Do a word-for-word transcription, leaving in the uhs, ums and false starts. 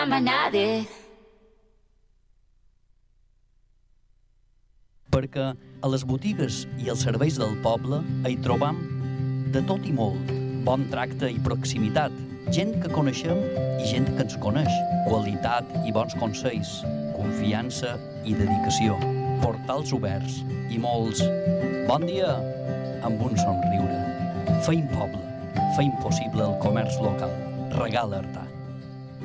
Perquè a les botigues i els serveis del poble hi trobam de tot i molt, bon tracte i proximitat, gent que coneixem i gent que ens coneix, qualitat i bons consells, confiança i dedicació, portals oberts i molts bon dia amb un somriure. Feim poble, feim possible el comerç local. Regala Artà.